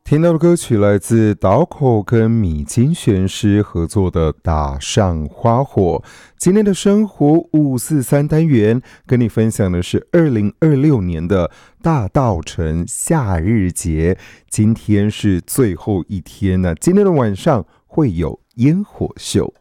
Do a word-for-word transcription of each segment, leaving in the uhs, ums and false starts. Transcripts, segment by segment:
听到的歌曲来自岛口跟米津玄师合作的《打上花火》。今天的生活五四三单元跟你分享的是二零二六年的大稻埕夏日节，今天是最后一天呢，今天的晚上会有烟火秀。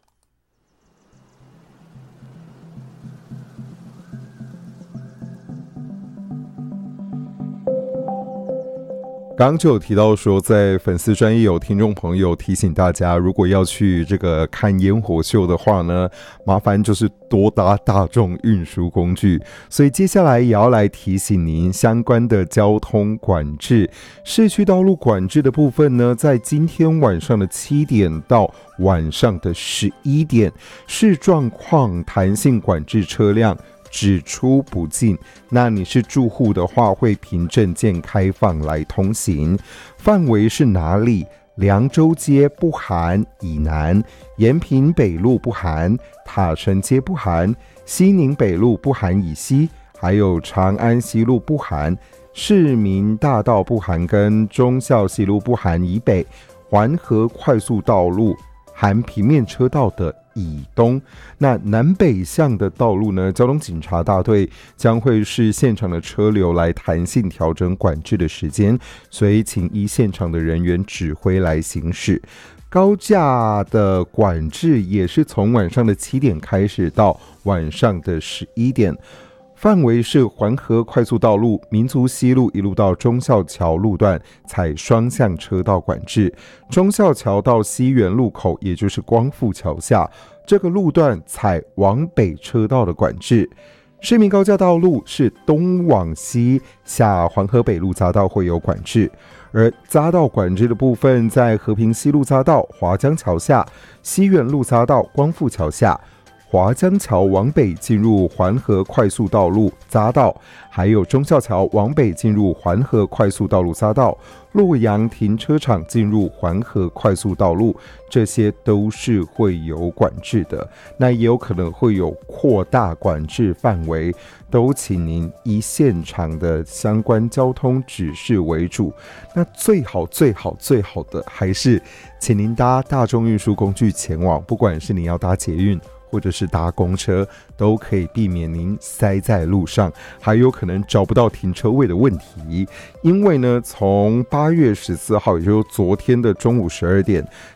刚刚就有提到说，在粉丝专页有听众朋友提醒大家，如果要去这个看烟火秀的话呢，麻烦就是多搭大众运输工具。所以接下来也要来提醒您相关的交通管制。市区道路管制的部分呢，在今天晚上的七点到晚上的十一点，视状况弹性管制车辆只出不进，那你是住户的话，会凭证件开放来通行。范围是哪里？凉州街不含以南，延平北路不含，塔城街不含，西宁北路不含以西，还有长安西路不含，市民大道不含，跟忠孝西路不含以北，环河快速道路含平面车道的以东。那南北向的道路呢，交通警察大队将会视现场的车流来弹性调整管制的时间，所以请依现场的人员指挥来行驶。高架的管制也是从晚上的七点开始到晚上的十一点，范围是环河快速道路、民族西路一路到忠孝桥路段采双向车道管制，忠孝桥到西园路口，也就是光复桥下这个路段采往北车道的管制。市民高架道路是东往西下环河北路匝道会有管制，而匝道管制的部分在和平西路匝道、华江桥下、西园路匝道、光复桥下、华江桥往北进入环河快速道路匝道，还有忠孝桥往北进入环河快速道路匝道，洛阳停车场进入环河快速道路，这些都是会有管制的。那也有可能会有扩大管制范围，都请您依现场的相关交通指示为主。那最好最好最好的还是请您搭大众运输工具前往，不管是你要搭捷运或者是搭公车，都可以避免您塞在路上，还有可能找不到停车位的问题。因为呢，从八月十四号，也就是昨天的中午十二点，